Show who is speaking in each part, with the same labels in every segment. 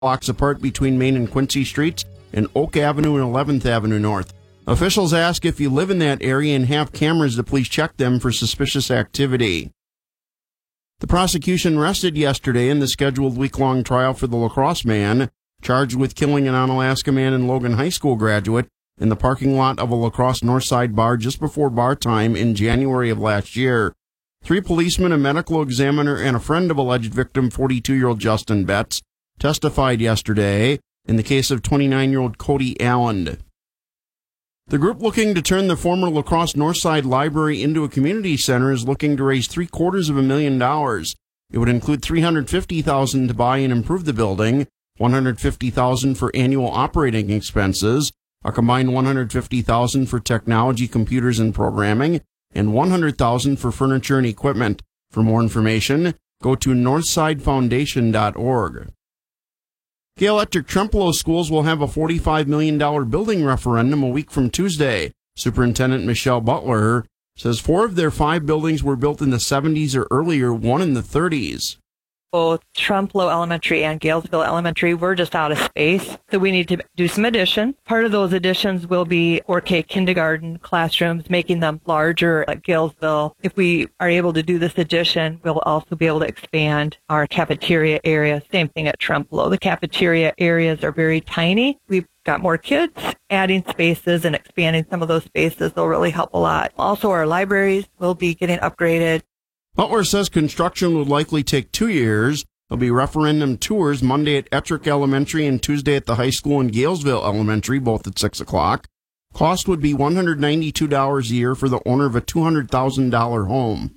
Speaker 1: blocks apart between Main and Quincy Streets and Oak Avenue and 11th Avenue North. Officials ask if you live in that area and have cameras to please check them for suspicious activity. The prosecution rested yesterday in the scheduled week-long trial for the La Crosse man, charged with killing an Onalaska man and Logan High School graduate in the parking lot of a La Crosse Northside bar just before bar time in January of last year. 3 policemen, a medical examiner, and a friend of alleged victim, 42-year-old Justin Betts, testified yesterday in the case of 29-year-old Cody Allen. The group looking to turn the former La Crosse Northside Library into a community center is looking to raise $750,000. It would include $350,000 to buy and improve the building, $150,000 for annual operating expenses, a combined $150,000 for technology, computers, and programming, and $100,000 for furniture and equipment. For more information, go to northsidefoundation.org. Gale Electric Trempealeau schools will have a $45 million building referendum a week from Tuesday. Superintendent Michelle Butler says 4 of their 5 buildings were built in the 70s or earlier, 1 in the 30s.
Speaker 2: Both Trempealeau Elementary and Galesville Elementary were just out of space, so we need to do some addition. Part of those additions will be 4K kindergarten classrooms, making them larger at Galesville. If we are able to do this addition, we'll also be able to expand our cafeteria area. Same thing at Trempealeau. The cafeteria areas are very tiny. We've got more kids. Adding spaces and expanding some of those spaces will really help a lot. Also, our libraries will be getting upgraded.
Speaker 1: Butler says construction would likely take 2 years. There'll be referendum tours Monday at Ettrick Elementary and Tuesday at the high school in Galesville Elementary, both at 6 o'clock. Cost would be $192 a year for the owner of a $200,000 home.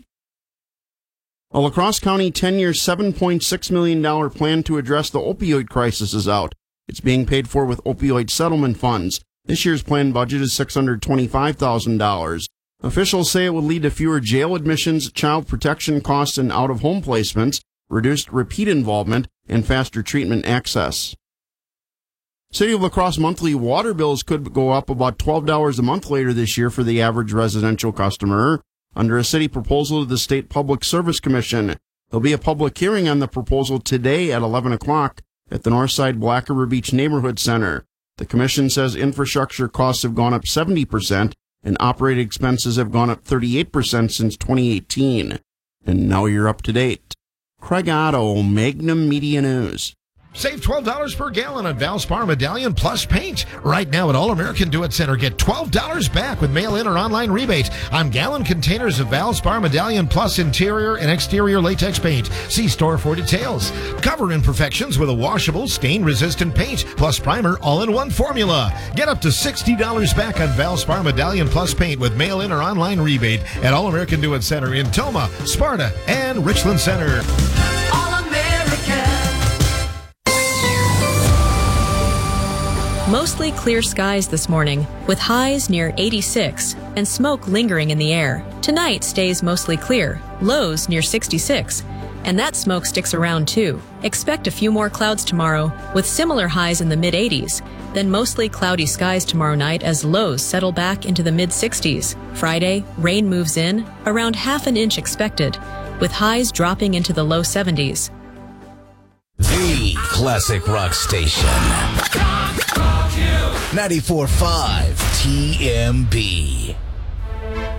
Speaker 1: A La Crosse County 10-year, $7.6 million plan to address the opioid crisis is out. It's being paid for with opioid settlement funds. This year's planned budget is $625,000. Officials say it will lead to fewer jail admissions, child protection costs, and out-of-home placements, reduced repeat involvement, and faster treatment access. City of La Crosse monthly water bills could go up about $12 a month later this year for the average residential customer, under a city proposal to the State Public Service Commission. There'll be a public hearing on the proposal today at 11 o'clock at the Northside Black River Beach Neighborhood Center. The commission says infrastructure costs have gone up 70%, and operating expenses have gone up 38% since 2018. And now you're up to date. Craig Otto, Magnum Media News.
Speaker 3: Save $12 per gallon on Valspar Medallion Plus paint. Right now at All American Do It Center, get $12 back with mail-in or online rebate on gallon containers of Valspar Medallion Plus interior and exterior latex paint. See store for details. Cover imperfections with a washable, stain-resistant paint plus primer all-in-one formula. Get up to $60 back on Valspar Medallion Plus paint with mail-in or online rebate at All American Do It Center in Toma, Sparta, and Richland Center.
Speaker 4: Mostly clear skies this morning, with highs near 86 and smoke lingering in the air. Tonight stays mostly clear, lows near 66, and that smoke sticks around too. Expect a few more clouds tomorrow, with similar highs in the mid-80s, then mostly cloudy skies tomorrow night as lows settle back into the mid-60s. Friday, rain moves in, around half an inch expected, with highs dropping into the low 70s.
Speaker 5: The classic rock station. 94.5 TMB.